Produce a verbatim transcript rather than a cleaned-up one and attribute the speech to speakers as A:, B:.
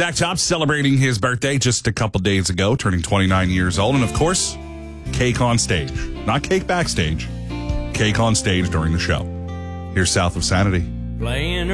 A: Zach Top celebrating his birthday just a couple days ago, turning twenty-nine years old. And, of course, cake on stage. Not cake backstage. Cake on stage during the show. Here's South of Sanity.
B: Playing